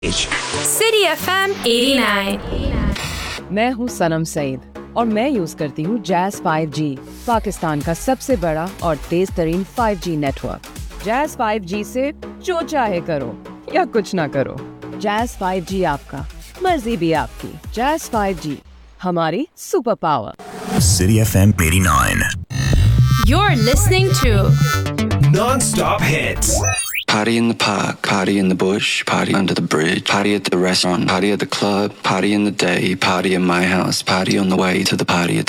City FM 89। मैं हूँ सनम सईद और मैं यूज करती हूँ जैज़ 5G, पाकिस्तान का सबसे बड़ा और तेज तरीन 5G नेटवर्क। जैज़ 5G से जो चाहे करो या कुछ ना करो, जैज़ 5G आपका, मर्जी भी आपकी। जैज़ 5G, हमारी super power. City FM 89। You're listening to Non-stop hits. Party in the park, party in the bush, party under the bridge, party at the restaurant, party at the club, party in the day, party in my house, party on the way to the party at the